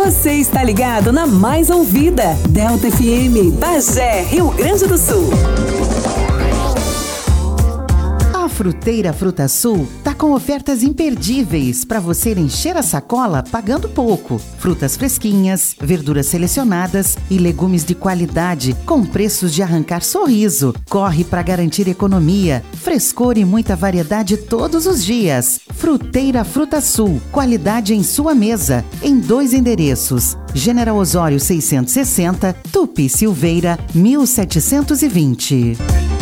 Você está ligado na mais ouvida, Delta FM, Bagé, Rio Grande do Sul. A Fruteira Fruta Sul tá com ofertas imperdíveis para você encher a sacola pagando pouco. Frutas fresquinhas, verduras selecionadas e legumes de qualidade com preços de arrancar sorriso. Corre para garantir economia, frescor e muita variedade todos os dias. Fruteira Fruta Sul, qualidade em sua mesa, em 2 endereços. General Osório 660, Tupi Silveira 1720.